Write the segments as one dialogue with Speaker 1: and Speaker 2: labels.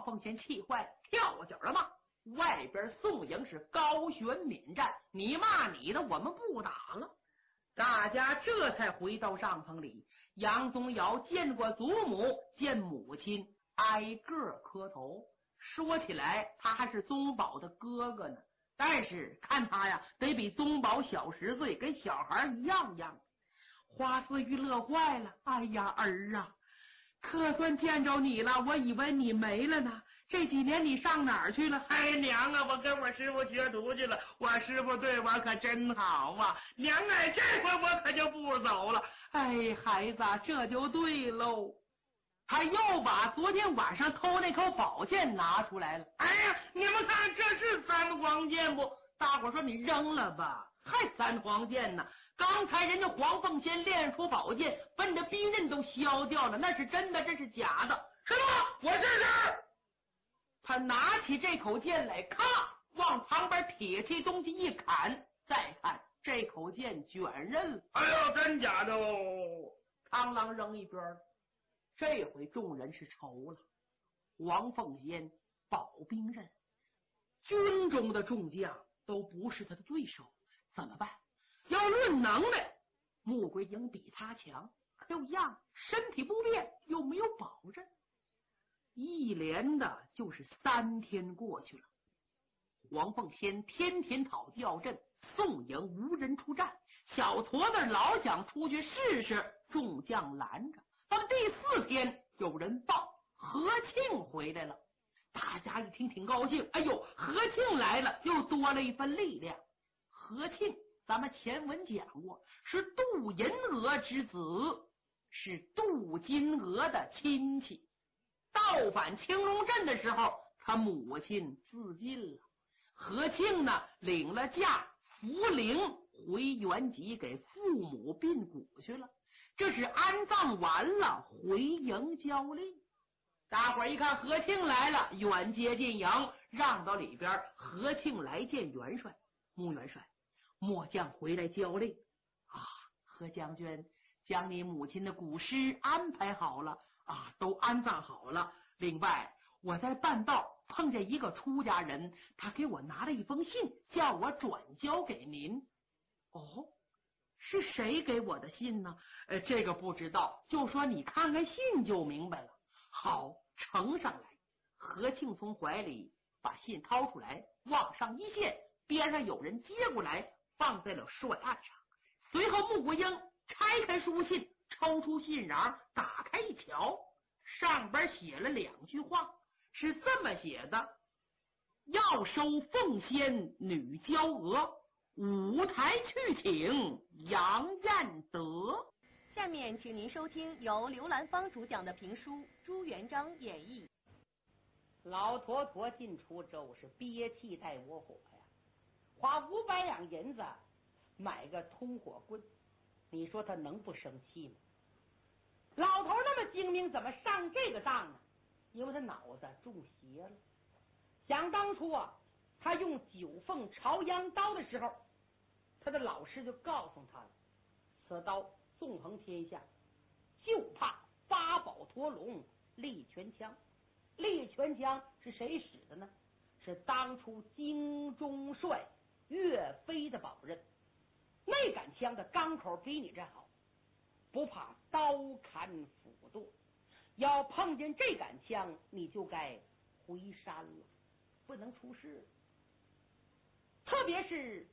Speaker 1: 凤仙气坏了，跳脚了嘛。外边宋营是高悬免战，你骂你的，我们不打了。大家这才回到帐篷里。杨宗尧见过祖母，见母亲，挨个磕头。说起来他还是宗保的哥哥呢，但是看他呀，得比宗保小10岁，跟小孩一样。花思玉乐坏了，哎呀儿啊，可算见着你了，我以为你没了呢。这几年你上哪儿去了？
Speaker 2: 哎娘啊，我跟我师傅学徒去了，我师傅对我可真好啊，娘哎，这回我可就不走了。
Speaker 1: 哎，孩子，这就对喽。他又把昨天晚上偷那口宝剑拿出来了。
Speaker 2: 哎呀，你们看，这是三黄剑不？
Speaker 1: 大伙说你扔了吧，还三黄剑呢？刚才人家黄凤仙练出宝剑，奔着兵刃都消掉了，那是真的，这是假的。
Speaker 2: 师傅，我试试。
Speaker 1: 他拿起这口剑来，咔，往旁边铁器东西一砍，再看这口剑卷刃了。
Speaker 2: 哎呦，真假的哦！
Speaker 1: 螳螂扔一边了。这回众人是愁了，黄凤仙宝兵刃，军中的众将都不是他的对手，怎么办？要论能耐，穆桂英比他强，可有样身体不便，又没有保证。一连的就是3天过去了，黄凤仙天天讨吊阵，宋营无人出战，小矬子老想出去试试，众将拦着。到了第4天，有人报何庆回来了，大家一听挺高兴，哎呦，何庆来了，又多了一份力量。何庆咱们前文讲过，是杜银娥之子，是杜金娥的亲戚。造反青龙镇的时候，他母亲自尽了。何庆呢，领了假扶灵回原籍给父母殡骨去了。这是安葬完了，回营交令。大伙儿一看何庆来了，远接进营，让到里边。何庆来见元帅，穆元帅，末将回来交令啊。何将军，将你母亲的古尸安排好了啊，都安葬好了。另外，我在半道碰见一个出家人，他给我拿了一封信，叫我转交给您。哦，是谁给我的信呢？这个不知道，就说你看看信就明白了。好，呈上来。何庆从怀里把信掏出来，往上一献，边上有人接过来，放在了帅案上。随后穆国英拆开书信，抽出信瓤，打开一瞧，上边写了2句话，是这么写的：要收凤仙女娇娥，舞台去请杨彦德。
Speaker 3: 下面请您收听由刘兰芳主讲的评书朱元璋演绎。
Speaker 4: 老坨坨进滁州是憋气带窝火呀，花500两银子买个通火棍，你说他能不生气吗？老头那么精明，怎么上这个当呢？因为他脑子中邪了。想当初啊，他用9凤朝阳刀的时候，他的老师就告诉他了，此刀纵横天下，就怕八宝驼龙力拳枪。力拳枪是谁使的呢？是当初京中帅岳飞的宝刃。那杆枪的钢口比你这好，不怕刀砍斧剁。要碰见这杆枪，你就该回山了，不能出事。特别是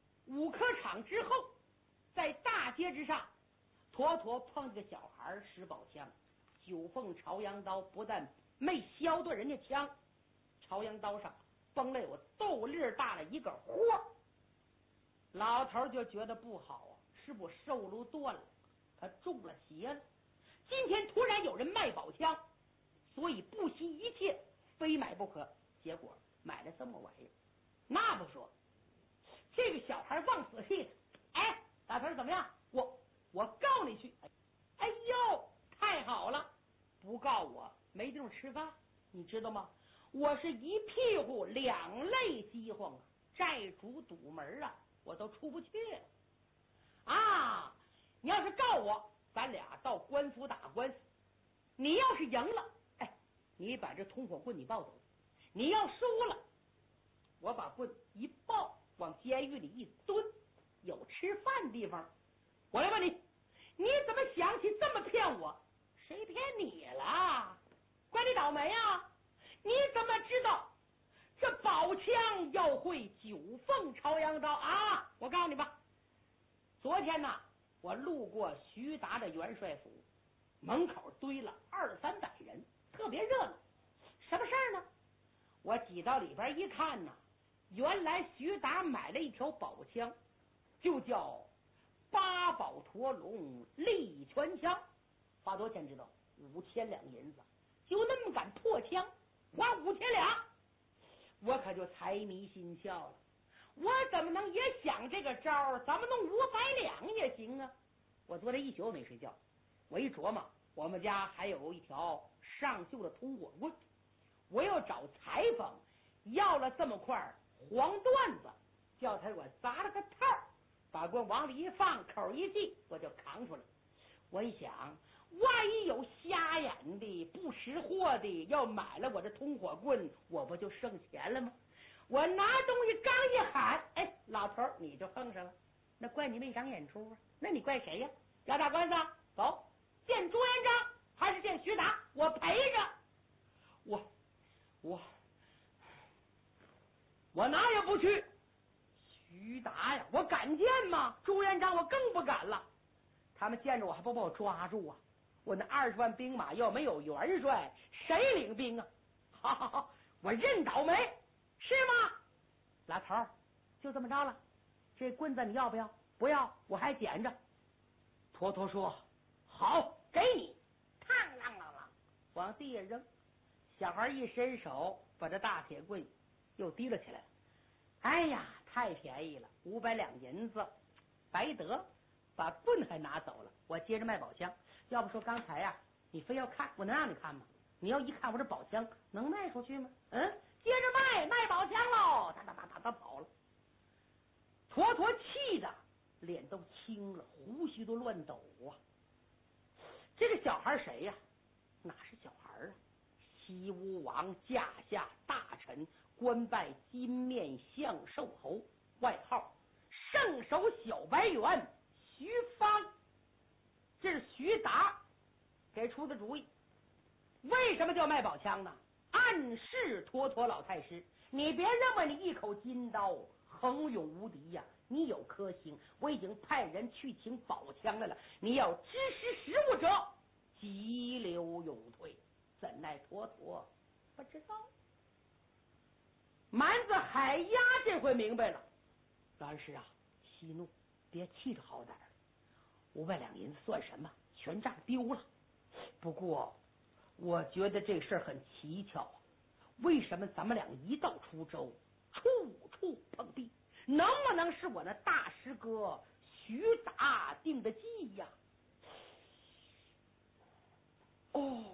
Speaker 4: 5科场之后，在大街之上，坨坨碰见个小孩使宝枪，9凤朝阳刀不但没削断人家枪，朝阳刀上崩了有豆粒大了一个豁。老头就觉得不好啊，是不寿禄断了，他中了邪了。今天突然有人卖宝枪，所以不惜一切非买不可，结果买了这么玩意儿。那不说，这个小孩往死气的，哎，老头怎么样？我告你去。哎呦，太好了，不告我没地方吃饭，你知道吗？我是一屁股2泪饥荒啊，债主堵门啊，我都出不去啊！你要是告我，咱俩到官府打官司，你要是赢了，哎， 你把这通火棍你抱走，你要输了，我把棍一抱往监狱里一蹲，有吃饭地方。我来问你，你怎么想起这么骗我？谁骗你了？怪你倒霉啊！你怎么知道这宝枪要会九凤朝阳刀啊？我告诉你吧，昨天呐，我路过徐达的元帅府，门口堆了200-300人，特别热闹。什么事儿呢？我挤到里边一看呐，原来徐达买了一条宝枪，就叫八宝驼龙力拳枪，花多少钱知道？5000两银子，就那么杆破枪，花5000两，我可就财迷心窍了。我怎么能也想这个招儿？咱们弄500两也行啊！我昨天一宿没睡觉，我一琢磨，我们家还有一条上锈的通火棍，我又找裁缝要了这么块黄缎子，叫他给我砸了个套，把棍往里一放，口一系，我就扛出来。我一想，万一有瞎眼的、不识货的要买了我这通火棍，我不就剩钱了吗？我拿东西刚一喊，哎，老头你就横上了，那怪你没长眼珠啊？那你怪谁呀？要打官司，走，见朱元璋还是见徐达？我陪着。我哪也不去。徐达呀，我敢见吗？朱元璋我更不敢了。他们见着我还不把我抓住啊？我那20万兵马要没有元帅，谁领兵啊？好，我认倒霉，是吗？老头儿，就这么着了。这棍子你要不要？不要，我还捡着。坨坨说：“好，给你。”嘡啷啷啷，往地下扔。小孩一伸手，把这大铁棍又提了起来。哎呀，太便宜了，500两银子，白得，把棍还拿走了。我接着卖宝枪。要不说刚才呀，你非要看，我能让你看吗？你要一看我这宝枪，能卖出去吗？接着卖宝枪喽！他跑了。坨坨气的脸都青了，胡须都乱抖啊！这个小孩谁呀？哪是小孩啊？西吴王驾下大臣，官拜金面相寿侯，外号圣手小白猿徐芳。这是徐达给出的主意。为什么叫卖宝枪呢？暗示坨坨老太师，你别认为你一口金刀横勇无敌呀，你有颗星。我已经派人去请宝枪来了，你要支持时务者，急流勇退。怎奈坨坨不知道。蛮子海鸭这回明白了，老恩师啊，息怒，别气着好点，500两银子算什么？全账丢了。不过我觉得这事儿很蹊跷啊，为什么咱们俩一到出州，处处碰壁？能不能是我那大师哥徐达定的计呀？哦，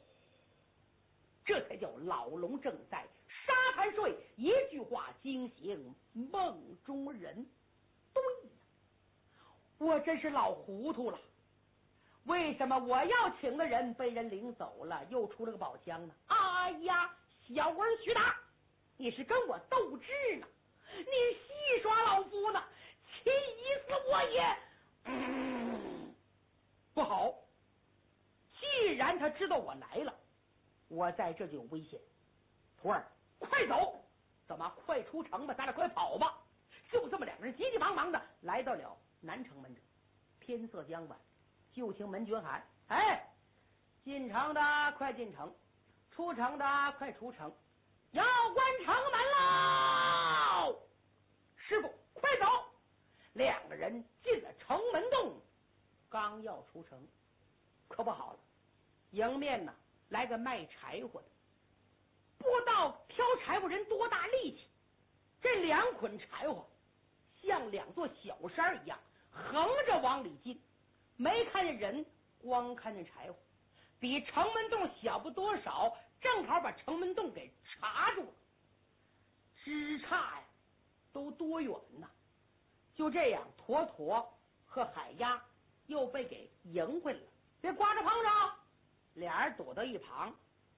Speaker 4: 这才叫老龙正在，沙盘睡，一句话惊醒梦中人。对呀，我真是老糊涂了。为什么我要请的人被人领走了，又出了个宝枪呢？哎呀，小儿徐达，你是跟我斗智呢，你戏耍老夫呢，气死我也！不好，既然他知道我来了，我在这就有危险。徒儿，快走！怎么快出城吧，咱俩快跑吧！就这么2个人急急忙忙的来到了南城门这，天色将晚。就听门军喊：“哎，进城的快进城，出城的快出城，要关城门喽！”师傅，快走！2个人进了城门洞，刚要出城，可不好了，迎面呢来个卖柴火的，不知道挑柴火人多大力气，这2捆柴火像2座小山一样横着往里进。没看见人，光看见柴火，比城门洞小不多少，正好把城门洞给插住了。枝杈呀，都多远呐！就这样，坨坨和海鸭又被给迎回来了。别挂着碰着，俩人躲到一旁，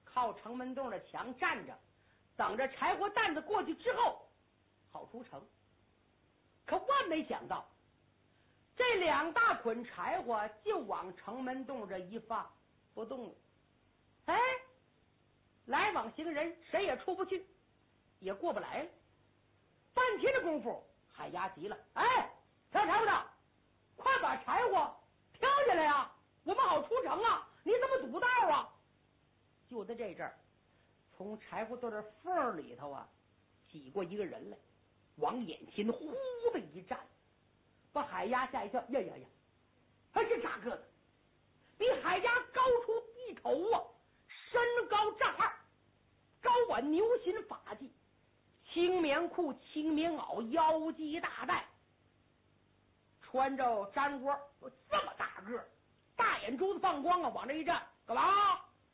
Speaker 4: 靠城门洞的墙站着，等着柴火担子过去之后好出城。可万没想到，这2大捆柴火就往城门洞这一放不动了。哎，来往行人谁也出不去，也过不来了。半天的功夫，海牙急了：“哎，挑柴火的，快把柴火挑下来呀，我们好出城啊！你怎么堵道啊？”就在这阵儿，从柴火垛的缝里头啊，挤过一个人来，往眼前呼的一站，把海牙吓一跳。呀呀呀！他这大个子，比海牙高出一头啊，身高丈2，高挽牛心发髻，青棉裤、青棉袄，腰系大带，穿着毡窝，有这么大个，大眼珠子放光啊，往这一站，干嘛？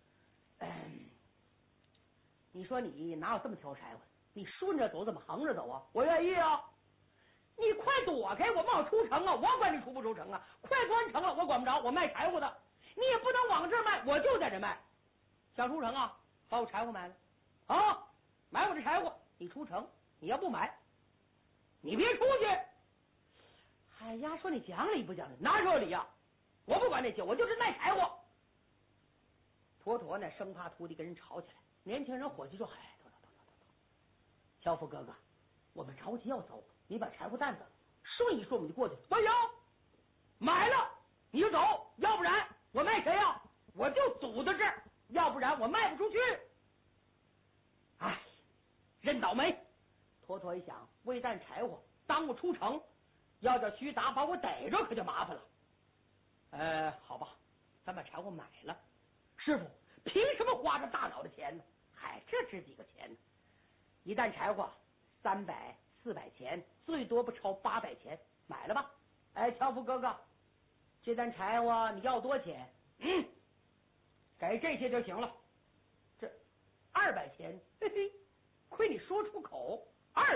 Speaker 4: 你说你哪有这么挑柴火？你顺着走怎么横着走啊？我愿意啊！你快躲开，我们好出城啊！我管你出不出城啊？快关城了，我管不着，我卖柴火的，你也不能往这儿卖，我就在这卖。想出城啊？把我柴火买了啊！买我这柴火，你出城，你要不买，你别出去。海牙说：“你讲理不讲理？哪有理呀？我不管这些，我就是卖柴火。”妥妥呢，生怕徒弟跟人吵起来。年轻人伙计说：“哎，走，樵夫哥哥，我们着急要走，你把柴火担子顺一顺，我们就过去。不行，买了你就走，要不然我卖谁呀？我就堵在这儿，要不然我卖不出去。”哎，认倒霉。妥妥一想，为担柴火耽误出城，要叫徐达把我逮着，可就麻烦了。好吧，咱把柴火买了。师傅，凭什么花这大脑的钱呢？嗨，这值几个钱呢？一担柴火300、400钱，最多不超800钱，买了吧？哎，樵夫哥哥，这担柴火你要多钱？给这些就行了。这200钱，嘿嘿，亏你说出口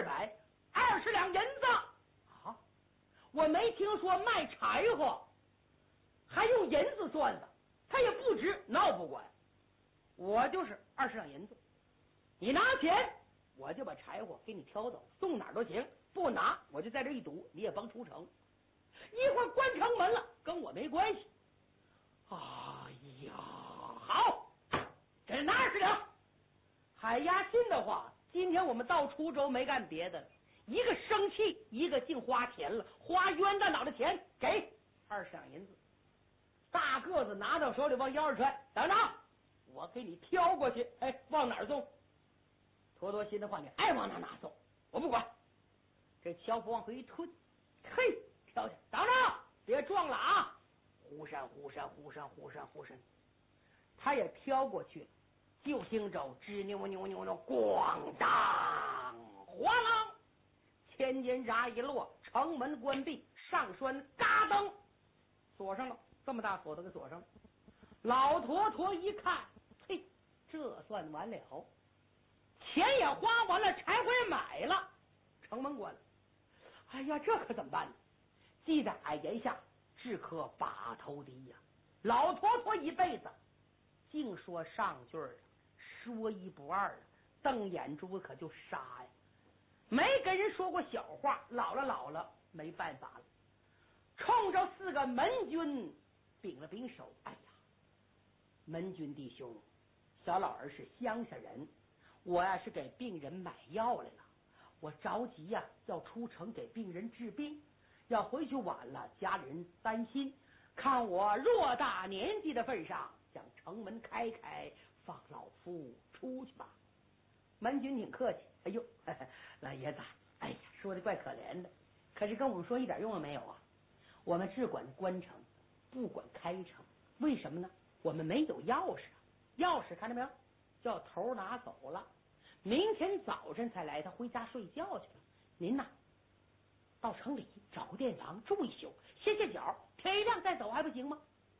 Speaker 4: ，220两银子啊！我没听说卖柴火还用银子算的，它也不值，那我不管。我就是20两银子，你拿钱，我就把柴火给你挑走，送哪儿都行。不拿，我就在这一堵，你也甭出城。一会儿关城门了，跟我没关系。哎呀，好，给拿20两。海牙心的话，今天我们到滁州没干别的，一个生气，一个净花钱了，花冤大脑的钱，给20两银子。大个子拿到手里往腰上揣，等着，我给你挑过去。哎，往哪儿送？妥妥心的话，你爱往哪送，我不管。这樵夫往回一吞，嘿，挑去，等着，别撞了啊！忽闪忽闪忽闪忽闪忽闪，他也挑过去了。就听着吱扭扭扭扭，咣当哗啷，千斤闸一落，城门关闭，上栓嘎噔锁上了，这么大锁都给锁上了。老坨坨一看，嘿，这算完了，钱也花完了，柴火也买了，城门关了。哎呀，这可怎么办呢？记在俺言下，只可把头低呀。老坨坨一辈子净说上句儿，说一不二，瞪眼珠子可就杀呀，没跟人说过小话。老了，没办法了，冲着4个门军并了并手。哎呀，门军弟兄，小老儿是乡下人，我呀是给病人买药来了，我着急呀，要出城给病人治病，要回去晚了，家里人担心，看我偌大年纪的份上，将城门开开，放老夫出去吧。门军挺客气，哎呦，老爷子，哎呀，说的怪可怜的，可是跟我们说一点用也没有啊。我们只管关城，不管开城，为什么呢？我们没有钥匙，钥匙看到没有？叫头拿走了，明天早晨才来，他回家睡觉去了。您呐，到城里找个店房住一宿，歇歇脚，天一亮再走还不行吗？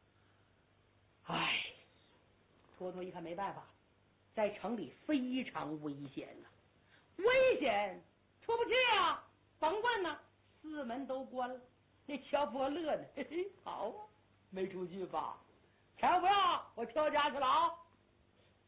Speaker 4: 哎，坨坨一看没办法，在城里非常危险呐，危险出不去啊，甭管呢，4门都关了。那樵夫乐呢，嘿嘿，好啊，没出去吧？柴火不要，我挑家去了啊。